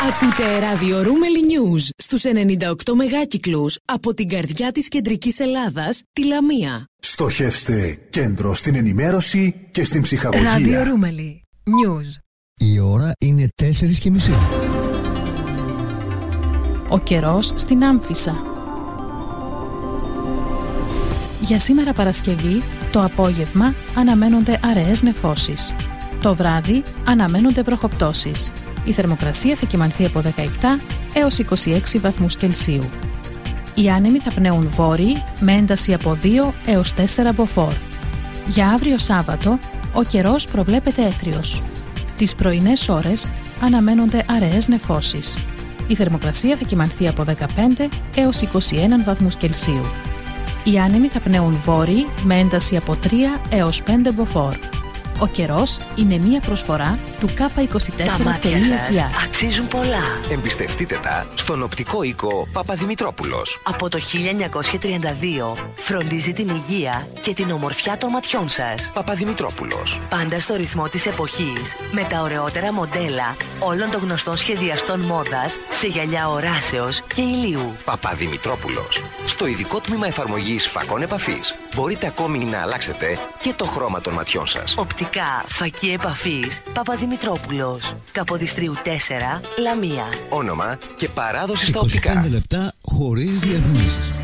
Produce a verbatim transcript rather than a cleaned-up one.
Ακούτε ραδιορούμελη News στους ενενήντα οκτώ μεγάκυκλους από την καρδιά της κεντρικής Ελλάδας, τη Λαμία. Στοχεύστε κέντρο στην ενημέρωση και στην ψυχαγωγία. Ραδιορούμελη News. Η ώρα είναι τέσσερις και μισή. Ο καιρός στην Άμφισσα. Για σήμερα Παρασκευή, το απόγευμα αναμένονται αραιές νεφώσεις. Το βράδυ αναμένονται βροχοπτώσεις. Η θερμοκρασία θα κυμανθεί από δεκαεπτά έως είκοσι έξι βαθμούς Κελσίου. Οι άνεμοι θα πνέουν βόρειοι με ένταση από δύο έως τέσσερα μποφόρ. Για αύριο Σάββατο, ο καιρός προβλέπεται έθριος. Τις πρωινές ώρες αναμένονται αραιές νεφώσεις. Η θερμοκρασία θα κυμανθεί από δεκαπέντε έως είκοσι ένα βαθμούς Κελσίου. Οι άνεμοι θα πνέουν βόρειοι με ένταση από τρία έως πέντε μποφόρ. Ο καιρός είναι μία προσφορά του κάπα είκοσι τέσσερα τελεία τζι άρ. Τα μάτια σας αξίζουν πολλά. Εμπιστευτείτε τα στον οπτικό οίκο Παπαδημητρόπουλος. Από το χίλια εννιακόσια τριάντα δύο φροντίζει την υγεία και την ομορφιά των ματιών σας. Παπαδημητρόπουλος. Πάντα στο ρυθμό της εποχής, με τα ωραιότερα μοντέλα όλων των γνωστών σχεδιαστών μόδας σε γυαλιά οράσεως και ηλίου. Παπαδημητρόπουλος. Στο ειδικό τμήμα εφαρμογής φακών επαφής μπορείτε ακόμη να αλλάξετε και το χρώμα των ματιών σας. Οπτικά φακή επαφής Παπαδημητρόπουλος. Καποδιστρίου τέσσερα, Λαμία. Όνομα και παράδοση στα οπτικά. είκοσι πέντε λεπτά χωρίς διαφημίσεις.